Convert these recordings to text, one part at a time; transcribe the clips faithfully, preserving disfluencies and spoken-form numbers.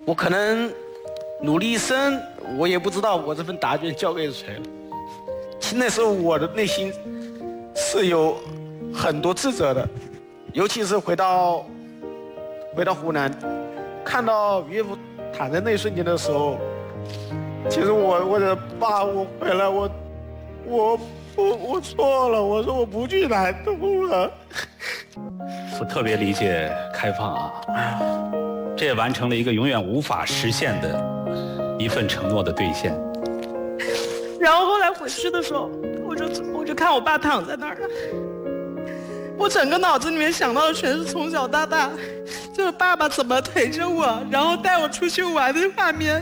我可能努力一生，我也不知道我这份答卷交给谁了。其实那时候我的内心是有很多自责的，尤其是回到回到湖南，看到岳父躺在那一瞬间的时候，其实我我的爸，我回来，我我我我错了，我说我不去南通了。 我特别理解开放啊，这也完成了一个永远无法实现的一份承诺的兑现。 然后后来回去的时候，我就我就看我爸躺在那儿了，我整个脑子里面想到的全是从小到大，就是爸爸怎么陪着我，然后带我出去玩的画面，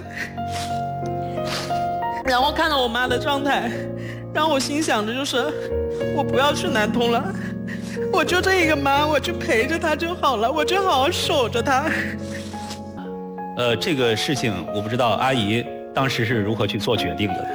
然后看到我妈的状态，让我心想着就是我不要去南通了，我就这一个妈，我就陪着她就好了，我就好好守着她。 呃，这个事情我不知道阿姨当时是如何去做决定的。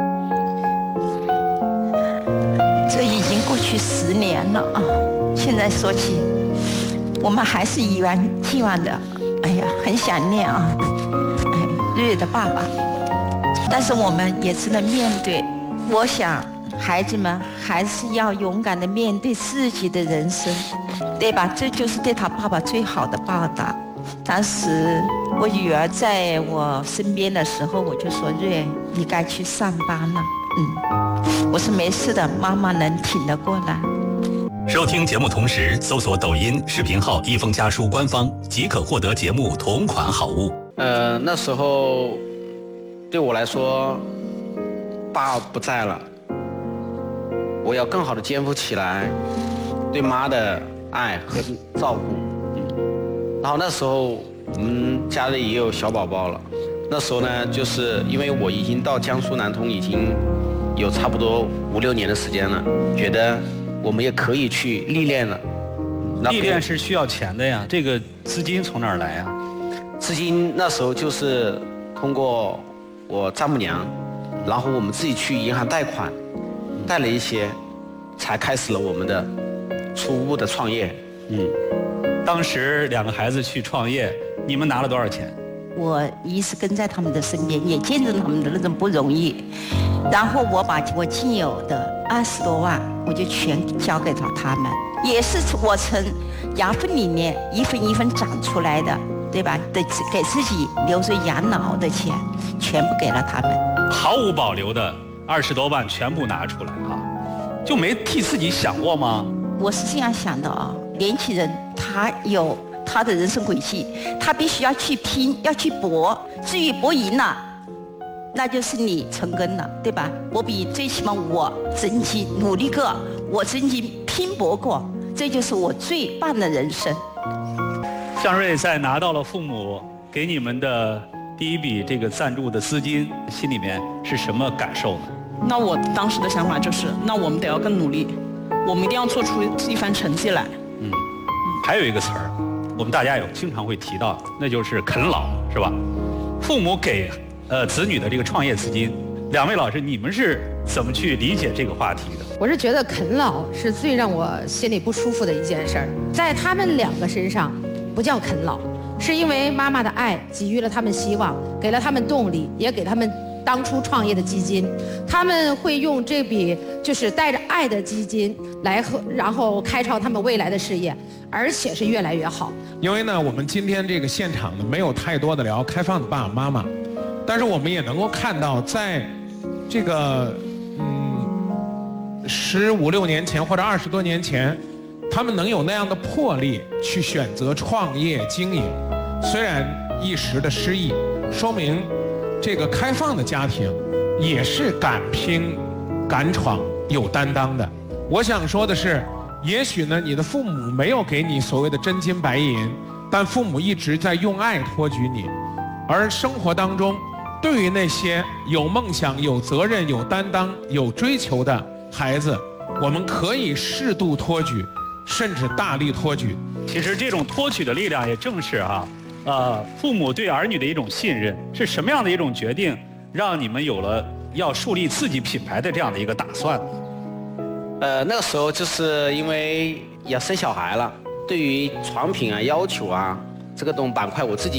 这已经过去十年了啊！现在说起，我们还是一如既往的，哎呀，很想念啊，哎，瑞瑞的爸爸。但是我们也只能面对。我想，孩子们还是要勇敢的面对自己的人生，对吧？这就是对他爸爸最好的报答。当时我女儿在我身边的时候，我就说：“瑞，你该去上班了。”嗯，我说没事的，妈妈能挺得过来。 收听节目同时搜索抖音视频号一封家书官方，即可获得节目同款好物。 呃，那时候对我来说，爸不在了，我要更好的肩负起来对妈的爱和照顾。然后那时候我们家里也有小宝宝了，那时候呢，就是因为我已经到江苏南通已经有差不多五六年的时间了，觉得我们也可以去历练了。 历练是需要钱的呀，这个资金从哪儿来呀？ 资金那时候就是通过我丈母娘，然后我们自己去银行贷款，贷了一些，才开始了我们的初步的创业。 嗯，当时两个孩子去创业，你们拿了多少钱？ 我一是跟在他们的身边，也见证他们的那种不容易。然后我把我仅有的二十多万，我就全交给了他们，也是我从牙缝里面一分一分长出来的，对吧？得给自己留着养老的钱，全部给了他们， 毫无保留的二十多万全部拿出来啊，就没替自己想过吗？ 我是这样想的啊，年轻人他有他的人生轨迹，他必须要去拼，要去搏。至于搏赢了，那就是你成功了，对吧？我比最起码我曾经努力过，我曾经拼搏过，这就是我最棒的人生。 向瑞在拿到了父母给你们的第一笔这个赞助的资金，心里面是什么感受呢？ 那我当时的想法就是，那我们得要更努力，我们一定要做出一番成绩来。 嗯，还有一个词儿，我们大家有经常会提到，那就是啃老，是吧？父母给呃子女的这个创业资金，两位老师，你们是怎么去理解这个话题的？ 我是觉得啃老是最让我心里不舒服的一件事儿，在他们两个身上不叫啃老，是因为妈妈的爱给予了他们希望，给了他们动力，也给他们当初创业的基金。他们会用这笔就是带着爱的基金来和然后开创他们未来的事业，而且是越来越好。 因为呢，我们今天这个现场呢，没有太多的聊开放的爸爸妈妈，但是我们也能够看到，在这个嗯十五六年前或者二十多年前，他们能有那样的魄力去选择创业经营，虽然一时的失意，说明这个开放的家庭也是敢拼、敢闯、有担当的。我想说的是，也许呢，你的父母没有给你所谓的真金白银，但父母一直在用爱托举你。而生活当中，对于那些有梦想、有责任、有担当、有追求的孩子，我们可以适度托举，甚至大力托举。 其实这种托举的力量，也正是啊，呃，父母对儿女的一种信任。是什么样的一种决定，让你们有了要树立自己品牌的这样的一个打算呢？ 呃，那个时候就是因为要生小孩了，对于床品啊、要求啊这个种板块，我自己